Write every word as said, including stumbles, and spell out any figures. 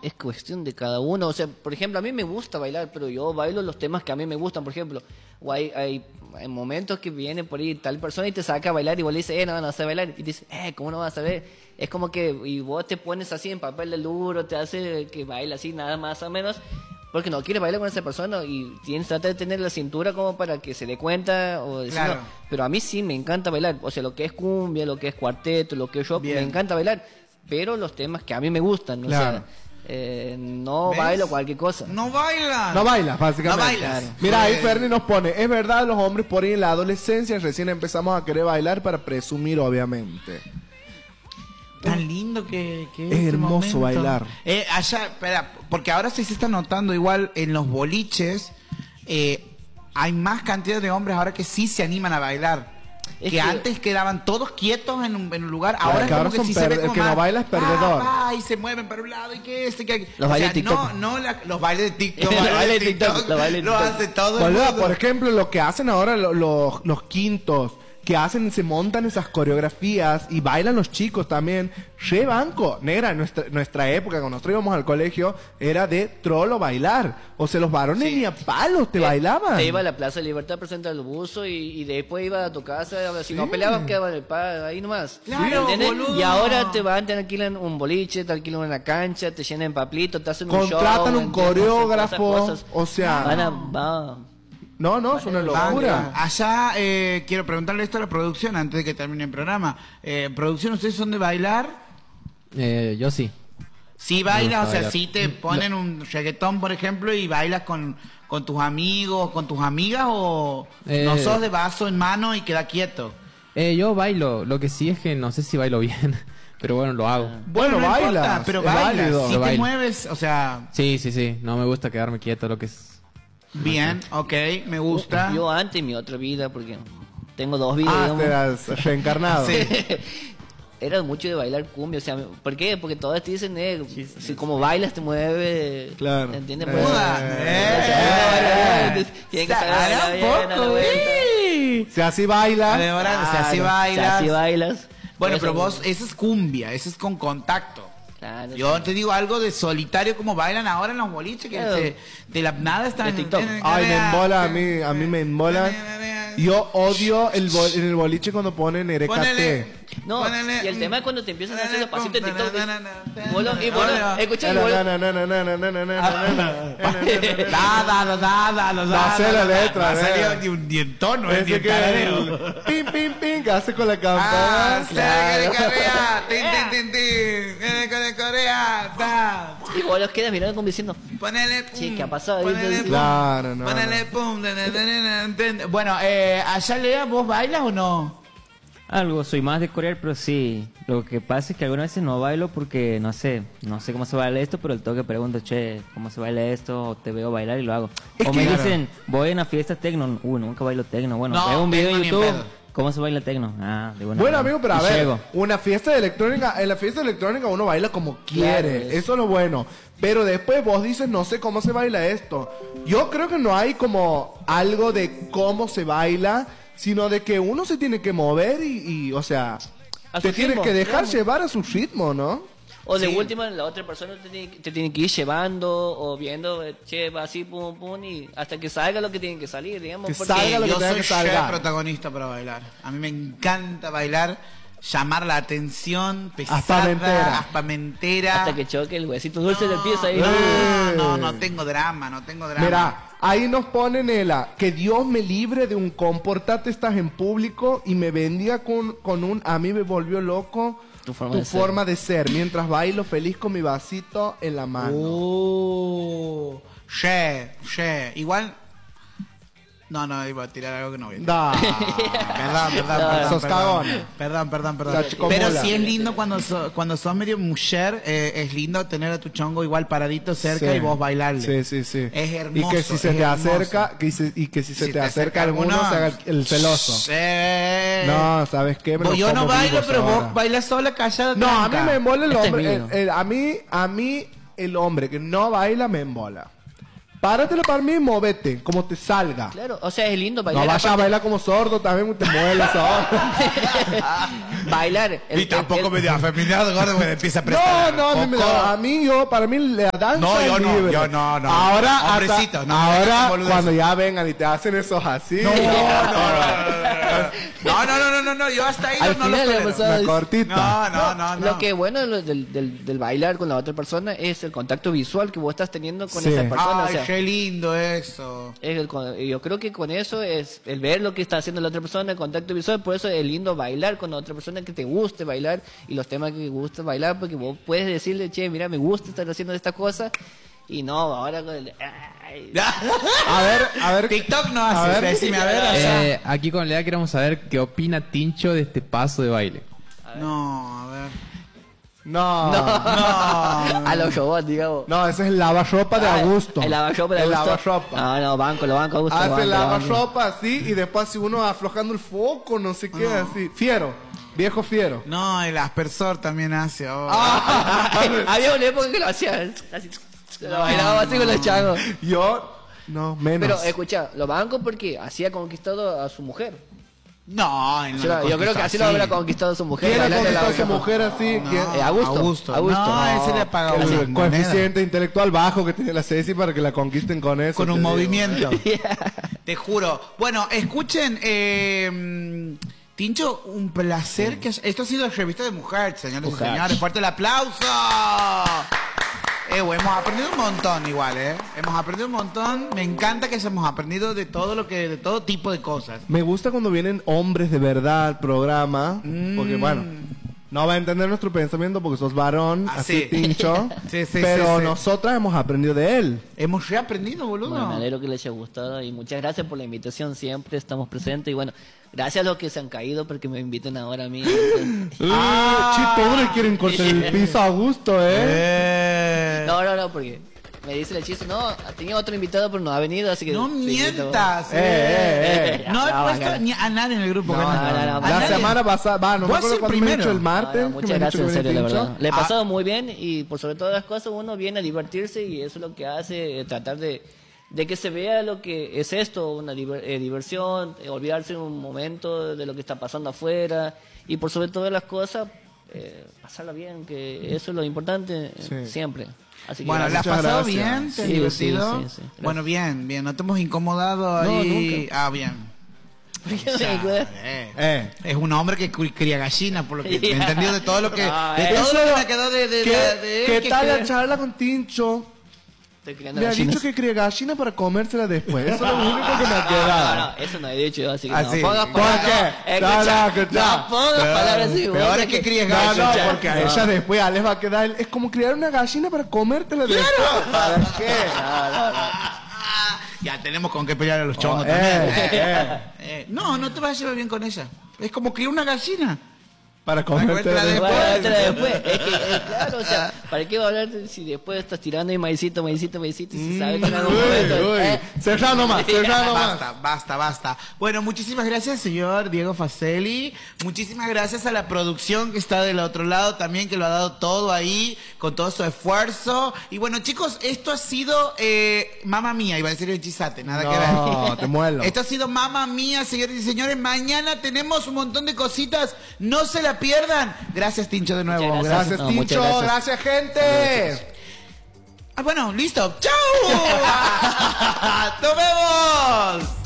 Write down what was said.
es cuestión de cada uno. O sea, por ejemplo, a mí me gusta bailar, pero yo bailo los temas que a mí me gustan. Por ejemplo, o hay, hay, hay momentos que viene por ahí tal persona y te saca a bailar y vos le dices, eh, no, no sé bailar. Y te dices, eh, ¿cómo no vas a saber? Es como que, y vos te pones así en papel de duro, te hace que baile así, nada más o menos, porque no quieres bailar con esa persona y tienes trata de tener la cintura como para que se dé cuenta. O decir, Claro. no. Pero a mí sí me encanta bailar. O sea, lo que es cumbia, lo que es cuarteto, lo que es rock, Bien. me encanta bailar. Pero los temas que a mí me gustan, Claro. o sea, eh, no ¿Ves? bailo cualquier cosa. No baila. No bailas, básicamente. No bailas. Claro. Mira, ahí Joder. Ferni nos pone, es verdad, los hombres por ahí en la adolescencia recién empezamos a querer bailar para presumir, obviamente. Tan lindo que, que Es ese hermoso momento. bailar. Eh, allá, espera, porque ahora sí se está notando igual en los boliches, eh, hay más cantidad de hombres ahora que sí se animan a bailar. Es que, que- antes quedaban todos quietos en un, en un lugar, Claro, ahora es que como ahora que son sí per- se ve el como que no más, baila es perdedor. ah, va, y se mueven para un lado y que este, que Los o bailes sea, de TikTok. no, no la- los bailes de TikTok, Los los bailes de TikTok, los bailes de lo TikTok. hace todo el Boluda, mundo. por ejemplo, lo que hacen ahora lo- lo- los quintos, que hacen, se montan esas coreografías y bailan los chicos también. Re banco, negra, en nuestra, nuestra época, cuando nosotros íbamos al colegio, era de trolo bailar. O sea, los varones Sí. ni a palos te Eh, bailaban. Te iba a la Plaza de Libertad a presentar el buzo y, y después iba a tu casa. Si no peleabas, quedaba en el pa- ahí nomás. Claro, ¿Entendés? boludo. Y ahora te van, te alquilan un boliche, te alquilan una cancha, te llenan paplito, te hacen un show. Contratan un ¿entendés? coreógrafo, Esas cosas. o sea- Van a, va- No, no, es una Banca. locura. Allá eh, quiero preguntarle esto a la producción antes de que termine el programa. Eh, producción, ¿ustedes son de bailar? Eh, yo sí. Si bailas, Me o sea, gusta si te ponen un reggaetón, por ejemplo, y bailas con, con tus amigos, con tus amigas, o Eh. no sos de vaso en mano y queda quieto. Eh, yo bailo, lo que sí es que no sé si bailo bien, pero bueno, lo hago. Bueno, no bailas, importa, pero es bailas. válido. Si Yo te bailo. mueves, o sea, Sí, sí, sí, no me gusta quedarme quieto, lo que es... bien, ok, me gusta. Yo antes en mi otra vida, porque tengo dos vidas, Ah, digamos. te has reencarnado. Sí. Era mucho de bailar cumbia, o sea, ¿por qué? Porque todas te dicen, eh, si como bailas te mueves, Claro. ¿entiendes? Eh. Por eso- Muda. o sea, Eh. tienen que saber bailar Hará bien, a la poco, vuelta. eh. Si así baila. Ahora, o sea, así Claro, bailas. o sea, así bailas. Bueno, Por pero eso- vos, eso es cumbia, eso es con contacto. Claro, Yo sí. te digo algo de solitario como bailan ahora en los boliches, que Claro. se- de la nada están De TikTok. Ay, me embola, a mí, a mí me embola. Yo odio el bo- en el boliche cuando ponen Ponele. Erecate. No, Ponele- y el tema es cuando te empiezan a hacer los pasitos de TikTok. Na, na, na, na, na, Bolo- y na, bolo- na, na. escucha y Na, bolo- na, na, na, na, na, na, na, na, na, na. Da, da, da, da, da, da, No sé la letra, No eh. salió ni un ni en tono, eh, ni Ese en que es tarareo. el pim, pim, pim, que hace con la Ah, campana. sí, que de Corea, tin, tin, tin, tin, que de Corea, da. Y vos los quedas mirando como diciendo, Ponele pum. Sí, ¿qué ha pasado? Ponele pum. Claro, no, Ponele pum. da, da, da, da, da, da. Bueno, eh, allá Lea, ¿vos bailas o no? Algo, soy más de corear, pero sí. Lo que pasa es que algunas veces no bailo porque no sé, no sé cómo se baila esto, pero el toque pregunto, che, ¿cómo se baila esto? O te veo bailar y lo hago. Es o que me claro. dicen, voy a una fiesta tecno, uh, nunca bailo tecno. Bueno, No, veo un video tecno en ni en YouTube, pedo. ¿cómo se baila tecno? Ah, de buena Bueno, gana. amigo, pero a Y ver, llego. una fiesta de electrónica, en la fiesta electrónica uno baila como quiere, Claro, es- eso es lo bueno. Pero después vos dices, no sé cómo se baila esto. Yo creo que no hay como algo de cómo se baila, sino de que uno se tiene que mover y, y, o sea, A te su tienes ritmo, que dejar digamos. llevar a su ritmo, ¿no? o de Sí. última la otra persona te tiene, te tiene que ir llevando o viendo, eh, che, va así, pum, pum, y hasta que salga lo que tiene que salir, digamos. Que porque- salga lo que yo tenga soy que chef salgar. protagonista para bailar. A mí me encanta bailar, llamar la atención, pesada, Aspamentera. aspamentera. hasta que choque el huesito dulce del pie ahí. Eh. No, no, no tengo drama, no tengo drama. Mira, ahí nos pone Nela, que Dios me libre de un comportate estás en público y me bendiga con, con un a mí me volvió loco Tu forma tu de ser. forma de ser, mientras bailo feliz con mi vasito en la mano. Oh, che, che. Igual. No, no, iba a tirar algo que no voy a tirar. Da. Perdón, perdón, No, perdón. sos perdón. cagón. Perdón, perdón, perdón. La chicomola. Pero sí es lindo cuando, so- cuando sos medio mujer, eh, es lindo tener a tu chongo igual paradito cerca Sí. y vos bailarle. Sí, sí, sí. Es hermoso. Y que si se es te hermoso. acerca, que si- y que si se Si te, acerca alguno, se haga el celoso. Sí. No, ¿sabes qué? Me Vos- lo yo no como bailo, vivos pero ahora. vos bailas sola, callada. No, a mí tranca. me embola el Este es hombre. mío. el- el- a mí, a mí, el hombre que no baila me embola. Párate la palma y movete, como te salga. Claro, o sea, es lindo No bailar. vayas a aparte- bailar como sordo, también te mueves los ojos. Bailar. el- Y tampoco el- me dio afeminado, gordo, porque empieza a No, prestar. no, a mí, me Coco. da- a mí yo, para mí la danza No, yo es no, libre. yo no, no. Ahora, hasta- Hombrecito, no, ahora boludeces. cuando ya vengan y te hacen esos así. No, no, no, no, no, no, no, no, yo hasta ahí Al no, no lo final le tolero. pasó- La cortita. No, no, no, no. Lo que es bueno lo del, del, del bailar con la otra persona es el contacto visual que vos estás teniendo con Sí. esa persona. Ay, o sea, qué lindo eso. es el con- yo creo que con eso es el ver lo que está haciendo la otra persona, el contacto visual. Por eso es lindo bailar con la otra persona, que te guste bailar y los temas que te gusta bailar, porque vos puedes decirle, che, mira, me gusta estar haciendo esta cosa. Y no, ahora con el... ay, A ver, a ver. TikTok no A hace, ver. decime, a ver, o sea. Eh, aquí con Lea queremos saber qué opina Tincho de este paso de baile. No, a ver. No. No. a los robots, digamos. No, ese es el lavarropa de Ah, Augusto. El lavarropa de El Augusto. lavarropa. No, no, banco, lo banco, Augusto. lo Hace banco, el lo banco. lavarropa así y después si uno aflojando el foco, no sé qué, así. Fiero. Viejo fiero. No, el aspersor también hace. oh. Había una época que lo hacía así. Lo bailaba así con los changos. Yo, no, menos. Pero escucha, lo banco porque así ha conquistado a su mujer. No, él no Así lo lo- yo creo que así lo habrá conquistado a su mujer. ¿Quién ha bailando la conquistado a su banca. mujer así? ¿Quién? Eh, Augusto. Augusto. Augusto. No, No, ese le ha pagado El una moneda. coeficiente intelectual bajo que tiene la Ceci para que la conquisten con eso. Con te un digo. movimiento. Te juro. Bueno, escuchen, eh, Tincho, un placer que esto ha sido Revista de Mujer, señores y Mujer. señores. Fuerte el aplauso. Eh, bueno, hemos aprendido un montón igual, ¿eh? Hemos aprendido un montón. Me encanta que hemos aprendido de todo lo que, de todo tipo de cosas. Me gusta cuando vienen hombres de verdad al programa, porque bueno, no va a entender nuestro pensamiento porque sos varón, Ah, así sí. Tincho, Sí, sí, pero sí, sí. nosotras hemos aprendido de él. Hemos reaprendido, boludo. Bueno, me alegro que les haya gustado y muchas gracias por la invitación. Siempre estamos presentes y bueno, gracias a los que se han caído porque me inviten ahora a mí. Ah, che, todos le quieren cortar el piso a gusto, ¿eh? Eh. No, no, no, porque me dice el hechizo, no, tenía otro invitado pero no ha venido, así que... No te invito. mientas. Eh, eh, eh. No he No, puesto bacana. ni a nadie en el grupo. No, que no, no, no, A La nadie. semana pasada, va, no me Vos acuerdo sí cuándo me he primero. dicho el No, martes. no, que muchas me han gracias, dicho en que serio, la viene verdad. Tincho. Le he Ah. pasado muy bien y por sobre todas las cosas uno viene a divertirse y eso es lo que hace, eh, tratar de, de que se vea lo que es esto, una diver- eh, diversión, eh, olvidarse un momento de lo que está pasando afuera y por sobre todas las cosas, eh, pasarla bien, que eso es lo importante eh, Sí. siempre. Así que Bueno, ¿la has Muchas pasado gracias. bien? ¿Te has Sí, divertido? sí, sí, sí. Gracias. Bueno, bien, bien. No te hemos incomodado No, ahí. nunca. Ah, bien. ¿Por qué O sea, me cuida? eh, Eh. Es un hombre que cri- cría gallina, por lo que he entendido de todo lo que, No, de eh. todo lo que me quedó de, de, ¿Qué, de- de- qué que tal crea- la charla con Tincho? Estoy criando Me ha gallinas. dicho que cría gallina para comérsela después. Eso es lo único que me ha No, quedado. no, no, eso no he dicho yo, así que Ah, no sí. pongas ¿Por palabras. qué? No, No, escucha, no, escucha. no pongas Peor- palabras así. peor vos, es que críes No, gallo, no, ya. porque a ella después Alex va a quedar. Es como criar una gallina para comértela después. ¿Para qué? Ya tenemos con qué pelear a los chongos eh, también. eh. Eh, eh. No, no te vas a llevar bien con ella. Es como criar una gallina. Para Para comértela comértela después. Bueno, otra después. Es que, eh, claro, o sea, ¿para qué va a hablar si después estás tirando ahí maicito, maicito, maicito? Y si sabes que en algún momento. Uy, uy. eh, Cerrá nomás, cerrá nomás. Basta, basta, basta. Bueno, muchísimas gracias, señor Diego Facelli. Muchísimas gracias a la producción que está del otro lado también, que lo ha dado todo ahí, con todo su esfuerzo. Y bueno, chicos, esto ha sido eh, Mamma Mía, iba a decir el chisate, nada que ver. No, te muelo. Esto ha sido Mamma Mía, señores y señores. Mañana tenemos un montón de cositas. No se la pierdan. Gracias, Tincho, de nuevo. Muchas Gracias, No, muchas Tincho. gracias. Gracias, gente. Ah, bueno, listo. ¡Chao! ¡Nos vemos!